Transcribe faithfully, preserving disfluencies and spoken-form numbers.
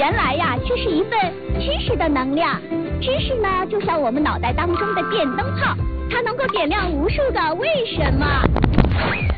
原来呀，这是一份知识的能量。知识呢，就像我们脑袋当中的电灯泡，它能够点亮无数个为什么。